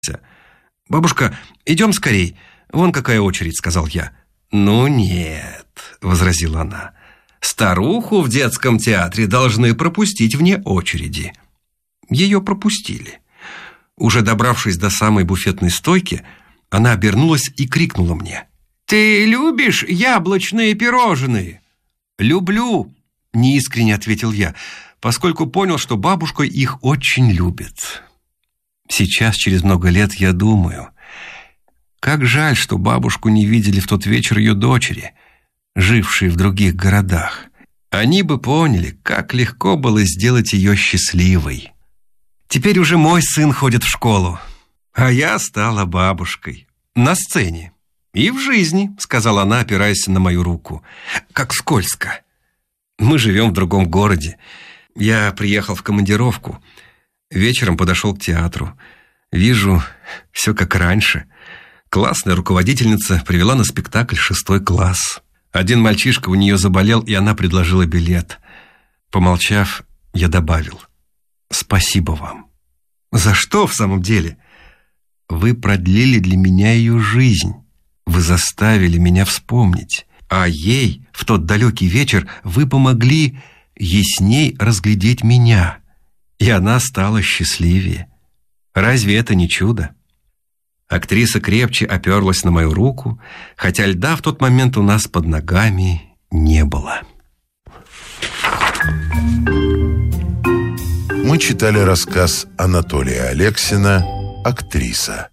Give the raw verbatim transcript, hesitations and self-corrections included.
«Бабушка, идем скорей. Вон какая очередь», — сказал я. «Ну нет», — возразила она. «Старуху в детском театре должны пропустить вне очереди». Ее пропустили. Уже добравшись до самой буфетной стойки, она обернулась и крикнула мне: «Ты любишь яблочные пирожные?» «Люблю», — неискренне ответил я, поскольку понял, что бабушка их очень любит. Сейчас, через много лет, я думаю, как жаль, что бабушку не видели в тот вечер ее дочери, жившие в других городах. Они бы поняли, как легко было сделать ее счастливой. Теперь уже мой сын ходит в школу, а я стала бабушкой. На сцене. И в жизни, сказала она, опираясь на мою руку. Как скользко. Мы живем в другом городе. Я приехал в командировку. Вечером подошел к театру. Вижу, все как раньше. Классная руководительница привела на спектакль шестой класс. Один мальчишка у нее заболел, и она предложила билет. Помолчав, я добавил: «Спасибо вам». «За что в самом деле?» «Вы продлили для меня ее жизнь. Вы заставили меня вспомнить. А ей в тот далекий вечер вы помогли ясней разглядеть меня. И она стала счастливее. Разве это не чудо?» Актриса крепче оперлась на мою руку, хотя льда в тот момент у нас под ногами не было. Мы читали рассказ Анатолия Алексина «Актриса».